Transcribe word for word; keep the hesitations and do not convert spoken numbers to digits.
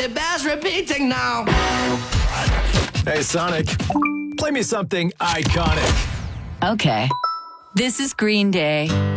it bears repeating now. Hey, Sonic, play me something iconic. Okay. This is Green Day.